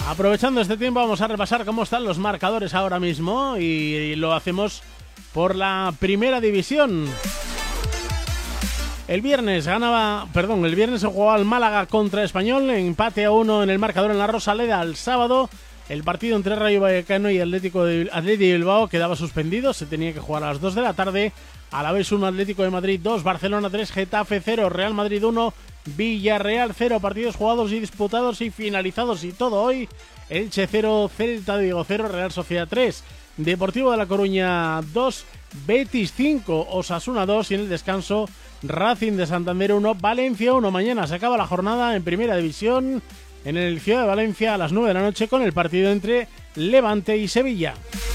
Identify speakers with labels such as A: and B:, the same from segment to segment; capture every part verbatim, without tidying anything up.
A: Aprovechando este tiempo vamos a repasar cómo están los marcadores ahora mismo y lo hacemos por la primera división. El viernes ganaba, perdón, el viernes se jugaba el Málaga contra Español, empate a uno en el marcador en la Rosaleda. El sábado el partido entre Rayo Vallecano y Atlético de Atlético de Bilbao quedaba suspendido, se tenía que jugar a las dos de la tarde. A la vez uno, Atlético de Madrid dos, Barcelona tres, Getafe cero, Real Madrid uno, Villarreal cero, partidos jugados y disputados y finalizados y todo hoy. Elche cero, Celta de Vigo cero, Real Sociedad tres, Deportivo de La Coruña dos, Betis cinco, Osasuna dos y en el descanso Racing de Santander uno, Valencia uno. Mañana se acaba la jornada en Primera División en el Ciudad de Valencia a las nueve de la noche con el partido entre Levante y Sevilla.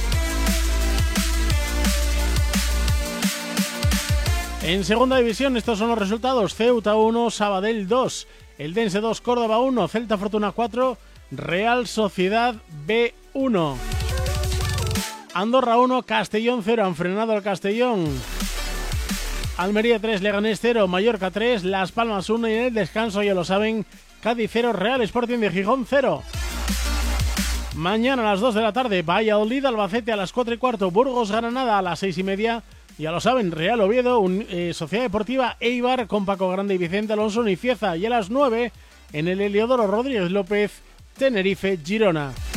A: En Segunda División estos son los resultados: Ceuta uno, Sabadell dos, Eldense dos, Córdoba uno, Celta Fortuna cuatro, Real Sociedad B uno. Andorra uno, Castellón cero, han frenado al Castellón. Almería tres, Leganés cero, Mallorca tres, Las Palmas uno y en el descanso, ya lo saben, Cádiz cero, Real Sporting de Gijón cero. Mañana a las dos de la tarde, Valladolid Albacete a las cuatro y cuarto, Burgos Granada a las seis y media. Ya lo saben, Real Oviedo, un, eh, Sociedad Deportiva Eibar con Paco Grande y Vicente Alonso Nicieza. Y a las nueve en el Heliodoro Rodríguez López, Tenerife Girona.